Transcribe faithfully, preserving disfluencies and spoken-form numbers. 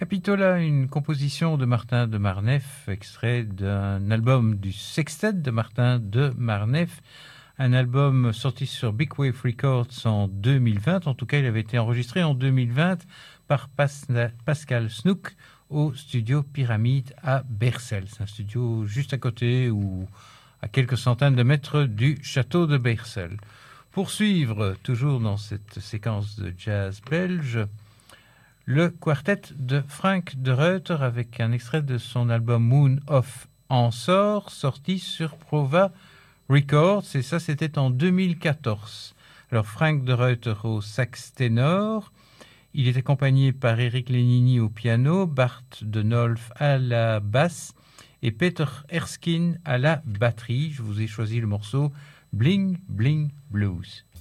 Capitola, une composition de Martin de Marneffe, extrait d'un album du sextet de Martin de Marneffe, un album sorti sur Big Wave Records en deux mille vingt. En tout cas, il avait été enregistré en deux mille vingt par Pas- Pascal Snook au studio Pyramide à Bersel. C'est un studio juste à côté ou à quelques centaines de mètres du château de Bersel. Pour suivre, toujours dans cette séquence de jazz belge, le quartet de Frank de Reuter avec un extrait de son album Moon of Ensor, sorti sur Prova Records, et ça c'était en deux mille quatorze. Alors Frank de Reuter au sax ténor, il est accompagné par Eric Lénini au piano, Bart de Nolf à la basse et Peter Erskine à la batterie. Je vous ai choisi le morceau Bling Bling Blues.